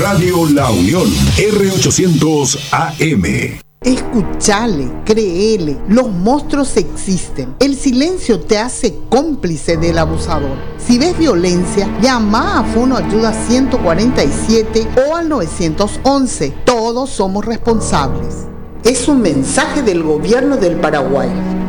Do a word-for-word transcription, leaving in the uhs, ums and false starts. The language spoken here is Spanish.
Radio La Unión, R ochocientos A M. Escuchale, créele, los monstruos existen. El silencio te hace cómplice del abusador. Si ves violencia, llama a Fono Ayuda ciento cuarenta y siete o al nueve once. Todos somos responsables. Es un mensaje del gobierno del Paraguay.